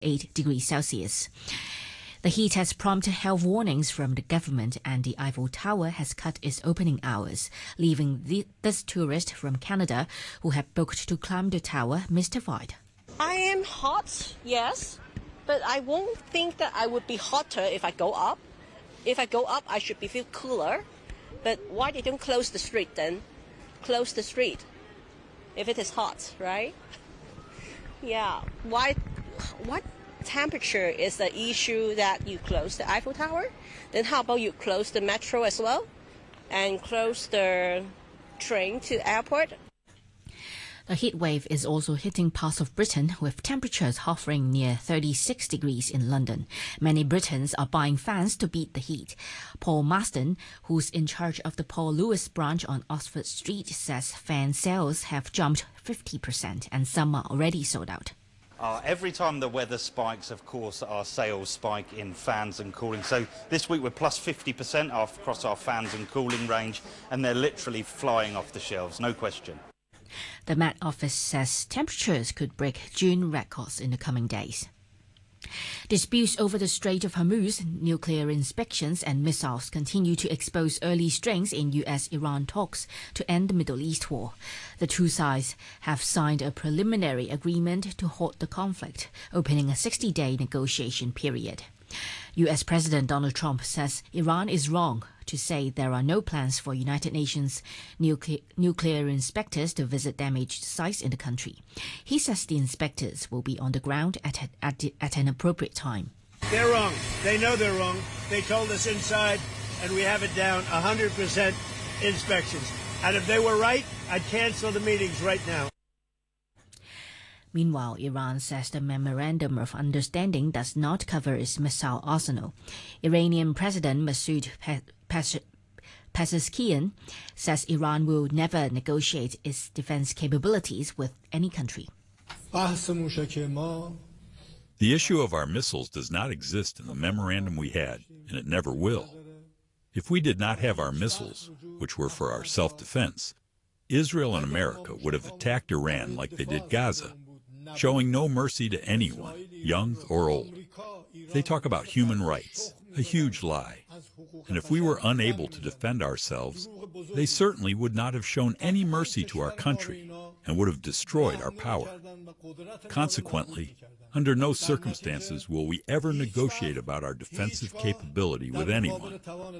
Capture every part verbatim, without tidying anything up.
eight degrees Celsius. The heat has prompted health warnings from the government, and the Eiffel Tower has cut its opening hours, leaving the, this tourist from Canada who had booked to climb the tower mystified. I am hot, yes, but I won't think that I would be hotter if I go up. If I go up, I should be feel cooler. But why they don't close the street then? Close the street if it is hot, right? Yeah, why? What? Temperature is the issue that you close the Eiffel Tower? Then how about you close the metro as well and close the train to the airport? The heat wave is also hitting parts of Britain, with temperatures hovering near thirty-six degrees in London. Many Britons are buying fans to beat the heat. Paul Marston, who's in charge of the Paul Lewis branch on Oxford Street, says fan sales have jumped fifty percent and some are already sold out. Uh, every time the weather spikes, of course, our sales spike in fans and cooling. So this week we're plus fifty percent off across our fans and cooling range, and they're literally flying off the shelves, no question. The Met Office says temperatures could break June records in the coming days. Disputes over the Strait of Hormuz, nuclear inspections and missiles continue to expose early strains in U S Iran talks to end the Middle East war. The two sides have signed a preliminary agreement to halt the conflict, opening a sixty-day negotiation period. U S President Donald Trump says Iran is wrong to say there are no plans for United Nations nuclear, nuclear inspectors to visit damaged sites in the country. He says the inspectors will be on the ground at, at, at an appropriate time. They're wrong. They know they're wrong. They told us inside, and we have it down, one hundred percent inspections. And if they were right, I'd cancel the meetings right now. Meanwhile, Iran says the Memorandum of Understanding does not cover its missile arsenal. Iranian President Masoud Pezeshkian says Iran will never negotiate its defense capabilities with any country. The issue of our missiles does not exist in the memorandum we had, and it never will. If we did not have our missiles, which were for our self-defense, Israel and America would have attacked Iran like they did Gaza, showing no mercy to anyone, young or old. They talk about human rights, a huge lie. And if we were unable to defend ourselves, they certainly would not have shown any mercy to our country and would have destroyed our power. Consequently, under no circumstances will we ever negotiate about our defensive capability with anyone.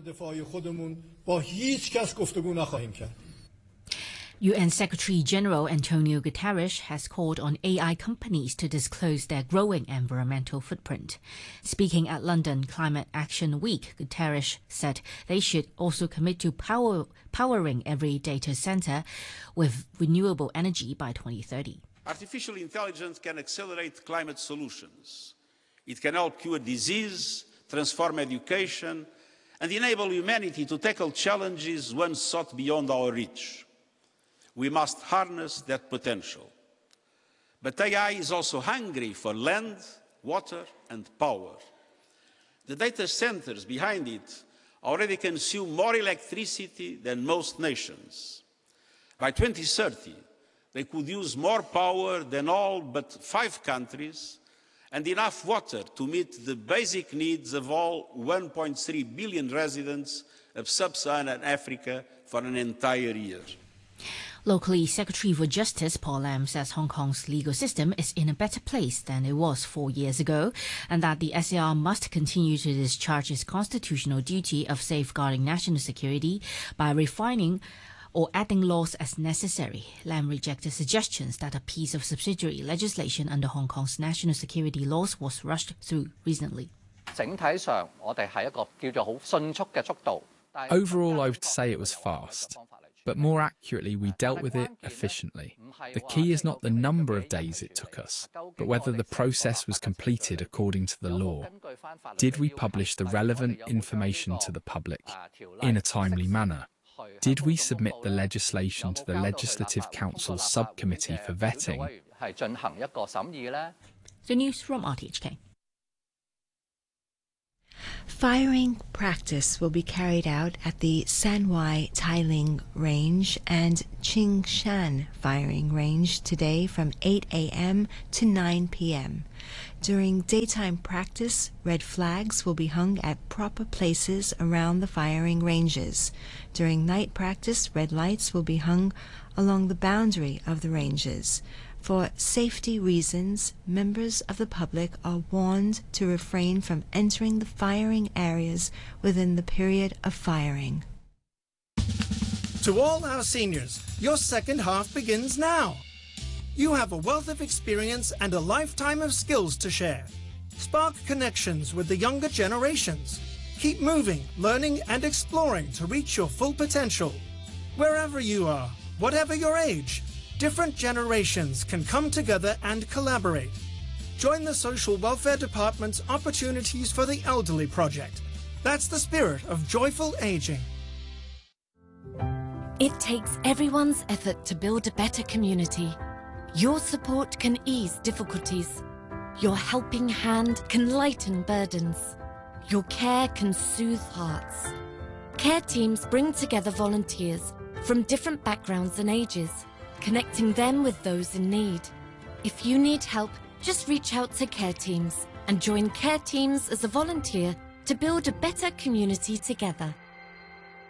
U N Secretary-General Antonio Guterres has called on A I companies to disclose their growing environmental footprint. Speaking at London Climate Action Week, Guterres said they should also commit to power, powering every data center with renewable energy by twenty thirty. Artificial intelligence can accelerate climate solutions. It can help cure disease, transform education, and enable humanity to tackle challenges once thought beyond our reach. We must harness that potential. But A I is also hungry for land, water, and power. The data centers behind it already consume more electricity than most nations. By twenty thirty, they could use more power than all but five countries and enough water to meet the basic needs of all one point three billion residents of sub-Saharan Africa for an entire year. Locally, Secretary for Justice Paul Lam says Hong Kong's legal system is in a better place than it was four years ago, and that the S A R must continue to discharge its constitutional duty of safeguarding national security by refining or adding laws as necessary. Lam rejected suggestions that a piece of subsidiary legislation under Hong Kong's national security laws was rushed through recently. Overall, I would say it was fast. But more accurately, we dealt with it efficiently. The key is not the number of days it took us, but whether the process was completed according to the law. Did we publish the relevant information to the public in a timely manner? Did we submit the legislation to the Legislative Council's subcommittee for vetting? The news from R T H K. Firing practice will be carried out at the Sanwai Tailing Range and Qingshan Firing Range today from eight a m to nine p m During daytime practice, red flags will be hung at proper places around the firing ranges. During night practice, red lights will be hung along the boundary of the ranges. For safety reasons, members of the public are warned to refrain from entering the firing areas within the period of firing. To all our seniors, your second half begins now. You have a wealth of experience and a lifetime of skills to share. Spark connections with the younger generations. Keep moving, learning and exploring to reach your full potential. Wherever you are, whatever your age, different generations can come together and collaborate. Join the Social Welfare Department's Opportunities for the Elderly project. That's the spirit of joyful aging. It takes everyone's effort to build a better community. Your support can ease difficulties. Your helping hand can lighten burdens. Your care can soothe hearts. Care teams bring together volunteers from different backgrounds and ages, connecting them with those in need. If you need help, just reach out to Care Teams and join Care Teams as a volunteer to build a better community together.